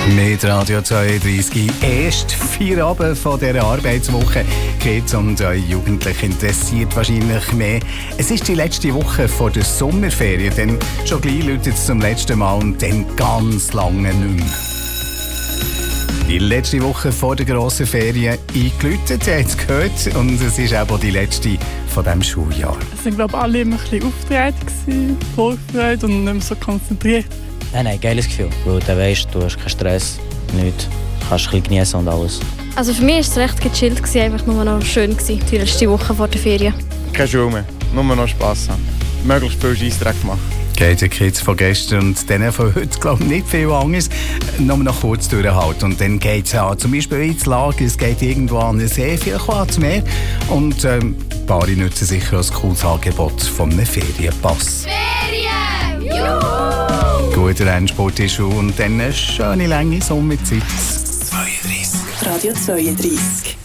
Mit Radio 32 erst Feierabend von dieser Arbeitswoche geht es und euch Jugendliche interessiert wahrscheinlich mehr. Es ist die letzte Woche vor der Sommerferien, denn schon gleich läutet es zum letzten Mal und dann ganz lange nicht mehr. Die letzte Woche vor der grossen Ferien eingeläutet, ihr habt es gehört, und es ist auch die letzte von diesem Schuljahr. Es waren, glaube ich, alle immer ein bisschen aufgeregt, vorgefreut und nicht mehr so konzentriert. Nein, geiles Gefühl. Weil du weisst, du hast keinen Stress, nichts. Du kannst ein bisschen genießen und alles. Also für mich war es recht gechillt, einfach nur noch schön gewesen, die letzte Woche vor der Ferien. Keine Schule mehr, nur noch Spass haben. Möglichst viel Scheissdreck machen. Geht den Kids von gestern und denen von heute, glaube ich, nicht viel Angst. Nur noch kurz durchhalten und dann geht es an. Zum Beispiel ins Lager, es geht irgendwo an den See, vielleicht ans Meer. Und Paare nutzen sicher als cooles Angebot von einem Ferienpass. Ferien! Juhu! Guter Rennsport ist schon und dann eine schöne lange Sommerzeit. 32. Radio 32.